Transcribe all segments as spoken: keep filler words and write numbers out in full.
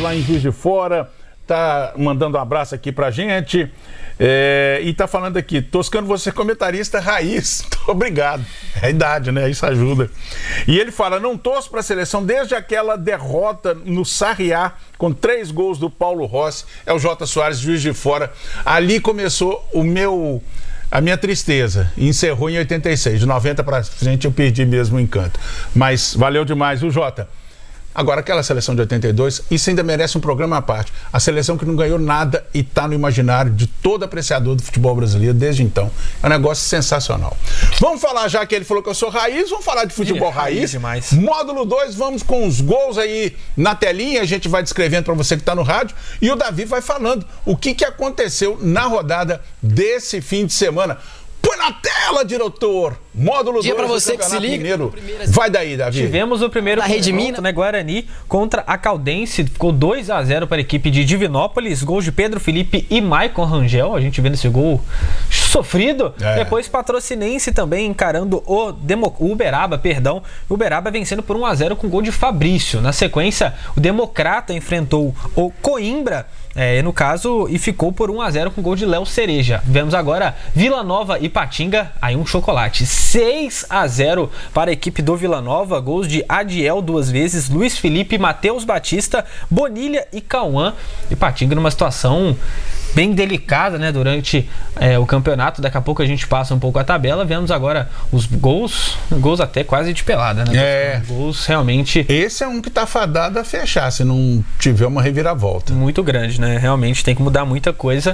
lá em Juiz de Fora, tá mandando um abraço aqui pra gente. É, e tá falando aqui, Toscano, você é comentarista raiz. Obrigado. É a idade, né? Isso ajuda. E ele fala, não torço pra seleção desde aquela derrota no Sarriá, com três gols do Paulo Rossi. É o Jota Soares, Juiz de Fora. Ali começou o meu... a minha tristeza. E encerrou em oitenta e seis. De noventa pra frente eu perdi mesmo o encanto. Mas valeu demais, viu, Jota? Agora, aquela seleção de oitenta e dois, isso ainda merece um programa à parte. A seleção que não ganhou nada e está no imaginário de todo apreciador do futebol brasileiro desde então. É um negócio sensacional. Vamos falar, já que ele falou que eu sou raiz, vamos falar de futebol é, raiz. raiz demais. Módulo dois, vamos com os gols aí na telinha, a gente vai descrevendo para você que está no rádio, e o Davi vai falando o que, que aconteceu na rodada desse fim de semana. Põe na tela, diretor! Módulo dois para você que se liga. Mineiro. Vai daí, Davi. Tivemos o primeiro da Rede Minas, né, Guarani contra a Caldense. Ficou dois a zero para a equipe de Divinópolis. Gols de Pedro Felipe e Maicon Rangel. A gente vendo esse gol sofrido. É. Depois Patrocinense também encarando o, Demo... o Uberaba, perdão. O Uberaba vencendo por um a zero com gol de Fabrício. Na sequência, o Democrata enfrentou o Coimbra. É, no caso, e ficou por um a zero com gol de Léo Cereja. Vemos agora Vila Nova e Patinga, aí um chocolate. seis a zero para a equipe do Vila Nova, gols de Adiel duas vezes, Luiz Felipe, Matheus Batista, Bonilha e Cauã. E Patinga numa situação bem delicada, né, durante é, o campeonato. Daqui a pouco a gente passa um pouco a tabela. Vemos agora os gols, gols até quase de pelada, né? É. Gols realmente... Esse é um que tá fadado a fechar, se não tiver uma reviravolta. Muito grande, né? Realmente tem que mudar muita coisa.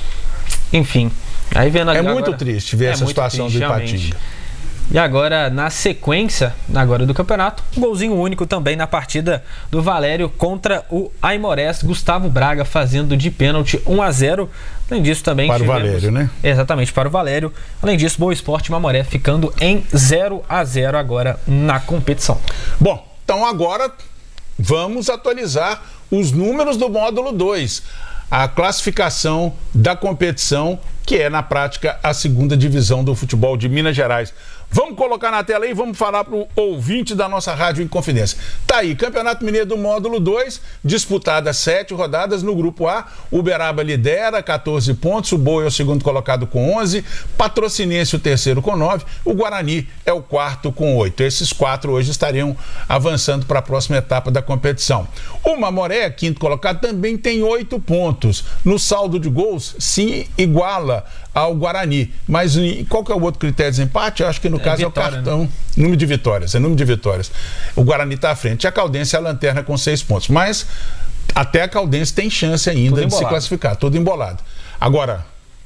Enfim. Aí vendo é agora, muito triste ver é essa situação triste, do Ipatinga. Realmente. E agora, na sequência, agora do campeonato, um golzinho único também na partida do Valério contra o Aimorés. Gustavo Braga fazendo de pênalti um a zero. Além disso também para tivemos... o Valério, né? Exatamente, para o Valério. Além disso, Boa Esporte e Mamoré ficando em zero a zero agora na competição. Bom, então agora vamos atualizar os números do módulo dois. A classificação da competição, que é na prática a segunda divisão do futebol de Minas Gerais. Vamos colocar na tela aí, vamos falar para o ouvinte da nossa Rádio Inconfidência. Tá aí, Campeonato Mineiro do Módulo dois, disputada sete rodadas no Grupo A. Uberaba lidera, catorze pontos, o Boa é o segundo colocado com onze, Patrocinense o terceiro com nove, o Guarani é o quarto com oito. Esses quatro hoje estariam avançando para a próxima etapa da competição. O Mamoré, quinto colocado, também tem oito pontos. No saldo de gols, se iguala ao Guarani. Mas qual que é o outro critério de empate? Eu acho que no é caso vitória, é o cartão. Né? Número de vitórias. É número de vitórias. O Guarani está à frente. E a Caldense é a lanterna com seis pontos. Mas até a Caldense tem chance ainda de se classificar. Tudo embolado. Agora,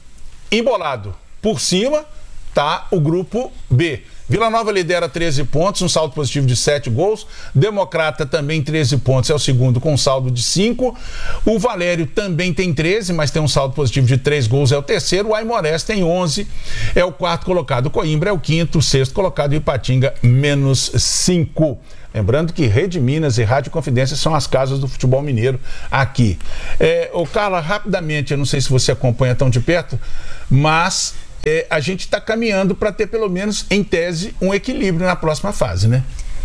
embolado por cima está o grupo B. Vila Nova lidera treze pontos, um saldo positivo de sete gols. Democrata também treze pontos, é o segundo com um saldo de cinco. O Valério também tem treze, mas tem um saldo positivo de três gols, é o terceiro. O Aimorés tem onze, é o quarto colocado. O Coimbra é o quinto, o sexto colocado. E o Ipatinga, menos cinco. Lembrando que Rede Minas e Rádio Confidência são as casas do futebol mineiro aqui. É, ô Carla, rapidamente, eu não sei se você acompanha tão de perto, mas... É, a gente está caminhando para ter, pelo menos, em tese, um equilíbrio na próxima fase, né?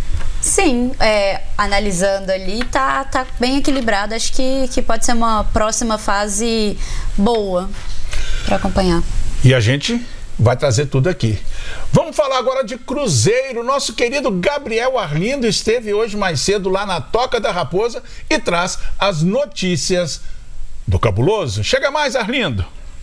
Sim, é, analisando ali, tá, tá bem equilibrado. Acho que, que pode ser uma próxima fase boa para acompanhar. E a gente vai trazer tudo aqui. Vamos falar agora de Cruzeiro. Nosso querido Gabriel Arlindo esteve hoje mais cedo lá na Toca da Raposa e traz as notícias do Cabuloso. Chega mais, Arlindo.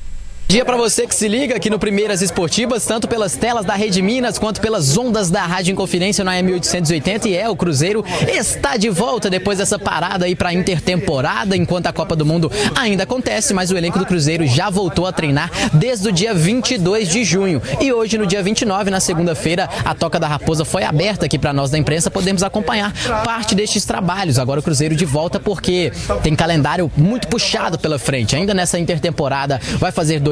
Dia para você que se liga aqui no Primeiras Esportivas, tanto pelas telas da Rede Minas quanto pelas ondas da Rádio Inconfidência na A M oitocentos e oitenta. E é, o Cruzeiro está de volta depois dessa parada aí para intertemporada, enquanto a Copa do Mundo ainda acontece, mas o elenco do Cruzeiro já voltou a treinar desde o dia vinte e dois de junho. E hoje, no dia vinte e nove, na segunda-feira, a Toca da Raposa foi aberta aqui para nós da imprensa, podemos acompanhar parte destes trabalhos. Agora o Cruzeiro de volta porque tem calendário muito puxado pela frente. Ainda nessa intertemporada vai fazer dois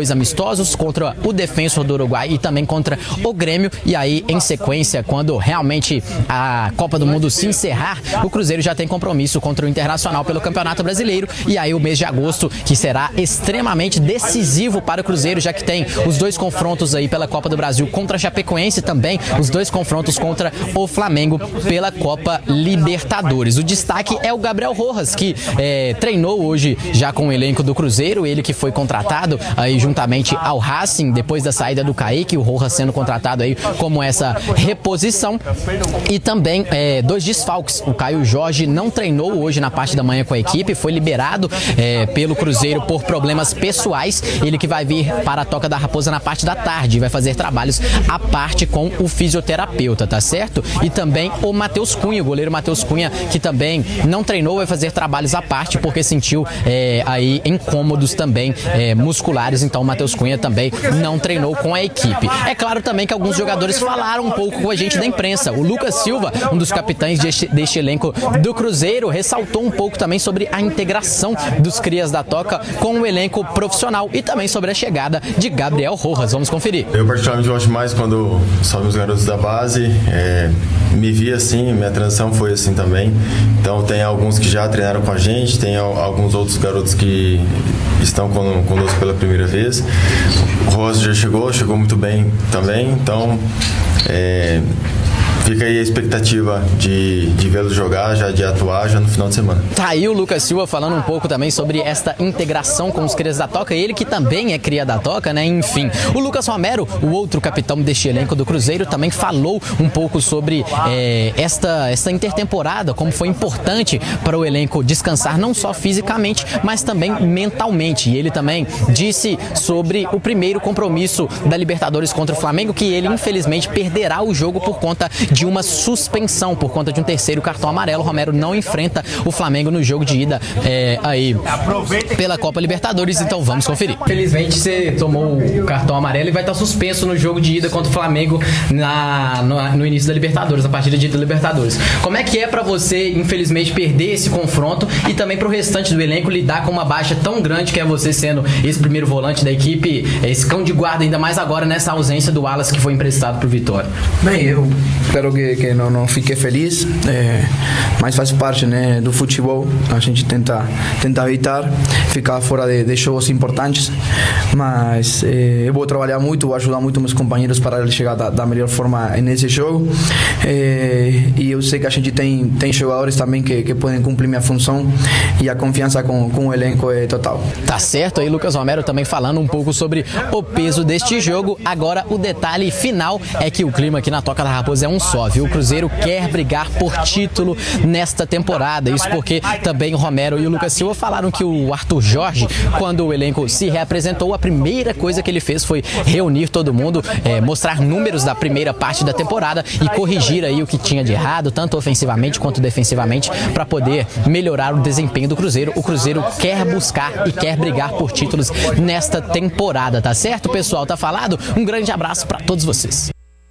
dois amistosos contra o Defensor do Uruguai e também contra o Grêmio. E aí, em sequência, quando realmente a Copa do Mundo se encerrar, o Cruzeiro já tem compromisso contra o Internacional pelo Campeonato Brasileiro. E aí o mês de agosto, que será extremamente decisivo para o Cruzeiro, já que tem os dois confrontos aí pela Copa do Brasil contra a Chapecoense e também os dois confrontos contra o Flamengo pela Copa Libertadores. O destaque é o Gabriel Rojas, que é, treinou hoje já com o elenco do Cruzeiro, ele que foi contratado aí juntamente ao Racing, depois da saída do Kaique, o Rojas sendo contratado aí como essa reposição. E também é, dois desfalques. O Caio Jorge não treinou hoje na parte da manhã com a equipe, foi liberado é, pelo Cruzeiro por problemas pessoais. Ele que vai vir para a Toca da Raposa na parte da tarde, vai fazer trabalhos à parte com o fisioterapeuta, tá certo? E também o Matheus Cunha, o goleiro Matheus Cunha, que também não treinou, vai fazer trabalhos à parte porque sentiu é, aí incômodos também é, musculares. Então o Matheus Cunha também não treinou com a equipe. É claro também que alguns jogadores falaram um pouco com a gente da imprensa. O Lucas Silva, um dos capitães deste, deste elenco do Cruzeiro, ressaltou um pouco também sobre a integração dos crias da Toca com o elenco profissional e também sobre a chegada de Gabriel Rojas. Vamos conferir. Eu particularmente gosto mais quando sobem os garotos da base. É, me vi assim, minha transição foi assim também. Então tem alguns que já treinaram com a gente, tem alguns outros garotos que estão conosco pela primeira vez. O Rojas já chegou, chegou muito bem também. Então é, fica aí a expectativa de, de vê-lo jogar, já de atuar já no final de semana. Tá aí o Lucas Silva falando um pouco também sobre esta integração com os crias da Toca, ele que também é cria da Toca, né? Enfim, o Lucas Romero, o outro capitão deste elenco do Cruzeiro, também falou um pouco sobre é, esta, esta intertemporada, como foi importante para o elenco descansar não só fisicamente, mas também mentalmente. E ele também disse sobre o primeiro compromisso da Libertadores contra o Flamengo, que ele infelizmente perderá o jogo por conta de uma suspensão, por conta de um terceiro cartão amarelo. Romero não enfrenta o Flamengo no jogo de ida é, aí pela Copa Libertadores, então vamos conferir. Felizmente você tomou o cartão amarelo e vai estar suspenso no jogo de ida contra o Flamengo na, no, no início da Libertadores, na partida de ida da Libertadores. Como é que é pra você, infelizmente, perder esse confronto e também pro restante do elenco lidar com uma baixa tão grande que é você sendo esse primeiro volante da equipe, esse cão de guarda, ainda mais agora nessa ausência do Wallace que foi emprestado pro Vitória? Bem, eu espero que, que não, não fique feliz, é, mas faz parte, né, do futebol. A gente tenta, tenta evitar ficar fora de, de jogos importantes, mas é, eu vou trabalhar muito, vou ajudar muito meus companheiros para eles chegar da, da melhor forma nesse jogo, é, e eu sei que a gente tem, tem jogadores também que, que podem cumprir minha função, e a confiança com, com o elenco é total. Tá certo aí, Lucas Romero também falando um pouco sobre o peso deste jogo. Agora o detalhe final é que o clima aqui na Toca da Raposa é um só, viu? O Cruzeiro quer brigar por título nesta temporada. Isso porque também o Romero e o Lucas Silva falaram que o Arthur Jorge, quando o elenco se reapresentou, a primeira coisa que ele fez foi reunir todo mundo, é, mostrar números da primeira parte da temporada e corrigir aí o que tinha de errado, tanto ofensivamente quanto defensivamente, para poder melhorar o desempenho do Cruzeiro. O Cruzeiro quer buscar e quer brigar por títulos nesta temporada, tá certo, pessoal? Tá falado? Um grande abraço para todos vocês.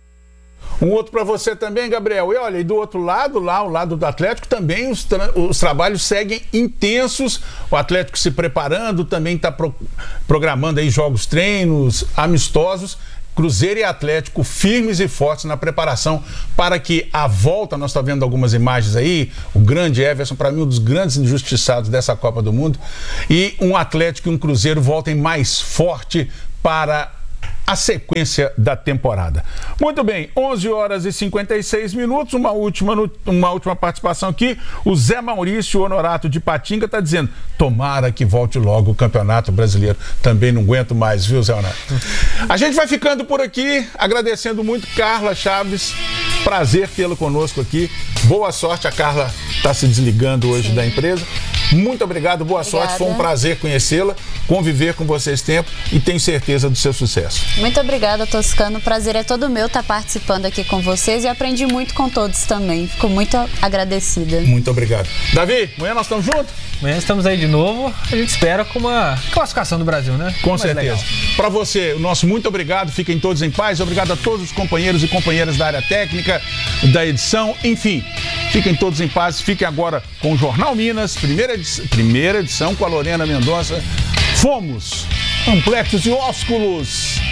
Um outro para você também, Gabriel. E olha, e do outro lado, lá, o lado do Atlético, também os, tra os trabalhos seguem intensos. O Atlético se preparando, também está pro programando aí jogos, treinos, amistosos. Cruzeiro e Atlético firmes e fortes na preparação para que a volta, nós estamos vendo algumas imagens aí, o grande Everson, para mim um dos grandes injustiçados dessa Copa do Mundo, e um Atlético e um Cruzeiro voltem mais forte para a sequência da temporada. Muito bem, onze horas e cinquenta e seis minutos, uma última, uma última participação aqui. O Zé Maurício Honorato de Patinga está dizendo, tomara que volte logo o Campeonato Brasileiro. Também não aguento mais, viu, Zé Honorato? A gente vai ficando por aqui, agradecendo muito Carla Chaves, prazer tê-la conosco aqui. Boa sorte, a Carla está se desligando hoje Sim. da empresa. Muito obrigado, boa Obrigada. sorte, foi um prazer conhecê-la, conviver com você esse tempo e tenho certeza do seu sucesso. Muito obrigada, Toscano, o prazer é todo meu estar participando aqui com vocês e aprendi muito com todos também, fico muito agradecida. Muito obrigado. Davi, amanhã nós estamos juntos? Amanhã estamos aí de novo, a gente espera com uma classificação do Brasil, né? Com Mais certeza. Para você, o nosso muito obrigado, fiquem todos em paz, obrigado a todos os companheiros e companheiras da área técnica, da edição, enfim, fiquem todos em paz, fiquem agora com o Jornal Minas, primeira edição, primeira edição com a Lorena Mendonça. Fomos! completos e ósculos.